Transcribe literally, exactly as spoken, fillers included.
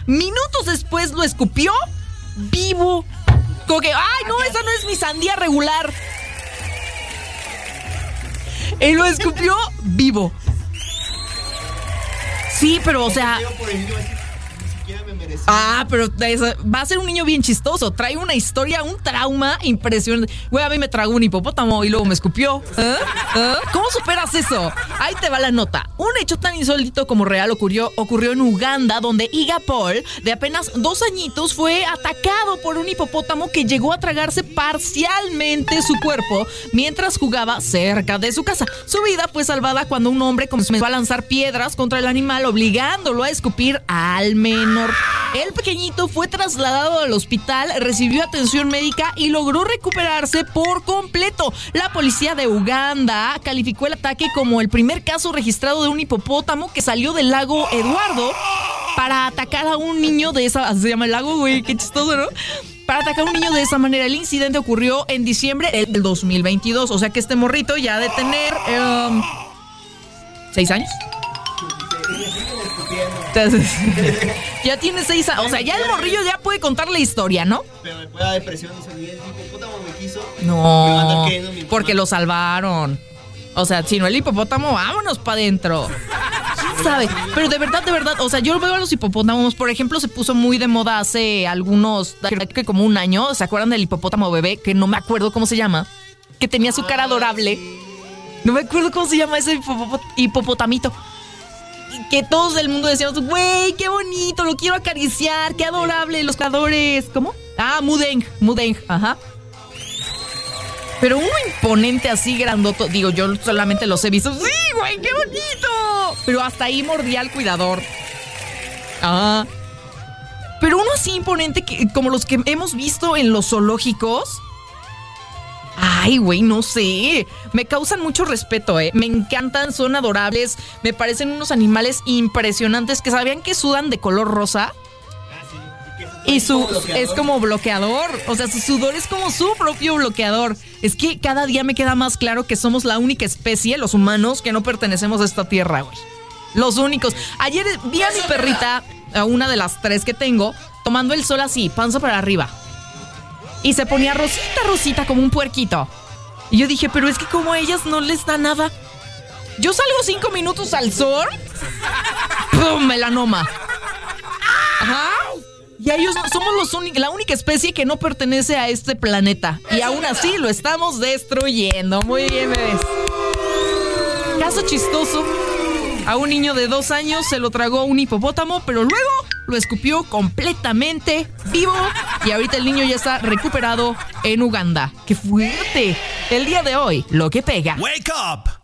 Minutos después lo escupió vivo. Como que, ¡ay, no! Esa no es mi sandía regular. Y lo escupió vivo. Sí, pero, o sea... Ah, pero va a ser un niño bien chistoso. Trae una historia, un trauma impresionante. Güey, a mí me tragó un hipopótamo y luego me escupió. ¿Eh? ¿Eh? ¿Cómo superas eso? Ahí te va la nota. Un hecho tan insólito como real ocurrió, ocurrió en Uganda, donde Iga Paul, de apenas dos añitos, fue atacado por un hipopótamo que llegó a tragarse parcialmente su cuerpo mientras jugaba cerca de su casa. Su vida fue salvada cuando un hombre comenzó a lanzar piedras contra el animal, obligándolo a escupir al menor. El pequeñito fue trasladado al hospital, recibió atención médica y logró recuperarse por completo. La policía de Uganda calificó el ataque como el primer caso registrado de un hipopótamo que salió del lago Eduardo para atacar a un niño de esa... Se llama el lago, güey, qué chistoso, ¿no? Para atacar a un niño de esa manera. El incidente ocurrió en diciembre del dos mil veintidós, o sea que este morrito ya ha de tener... Um, ¿Seis años? Entonces, ya tiene seis años. O sea, ya el morrillo ya puede contar la historia, ¿no? Pero me puede dar depresión. Dice, el hipopótamo me quiso. No, me porque lo salvaron. O sea, si no el hipopótamo, vámonos para adentro. ¿Quién sabe? Pero de verdad, de verdad, o sea, yo veo a los hipopótamos. Por ejemplo, se puso muy de moda hace algunos, creo que como un año. ¿Se acuerdan del hipopótamo bebé? Que no me acuerdo cómo se llama. Que tenía su cara adorable. No me acuerdo cómo se llama ese hipopót- hipopotamito. Que todos del mundo decíamos, güey, qué bonito, lo quiero acariciar, qué adorable, los creadores. ¿Cómo? Ah, Mudeng, Mudeng, ajá. Pero uno imponente así, grandoto, digo, yo solamente los he visto. ¡Sí, güey, qué bonito! Pero hasta ahí mordía al cuidador. Ah. Pero uno así imponente, que, como los que hemos visto en los zoológicos. Ay, güey, no sé. Me causan mucho respeto, ¿eh? Me encantan, son adorables. Me parecen unos animales impresionantes que sabían que sudan de color rosa. Y su es como bloqueador. O sea, su sudor es como su propio bloqueador. Es que cada día me queda más claro que somos la única especie, los humanos, que no pertenecemos a esta tierra, güey. Los únicos. Ayer vi a mi perrita, a una de las tres que tengo, tomando el sol así, panza para arriba. Y se ponía rosita, rosita, como un puerquito. Y yo dije, pero es que como a ellas no les da nada. Yo salgo cinco minutos al sol. ¡Pum! Melanoma. Ajá. Y a ellos somos los únicos, la única especie que no pertenece a este planeta. Y aún así lo estamos destruyendo. Muy bien, bebés. Caso chistoso. A un niño de dos años se lo tragó un hipopótamo, pero luego lo escupió completamente vivo. Y ahorita el niño ya está recuperado en Uganda. ¡Qué fuerte! El día de hoy, lo que pega. Wake up!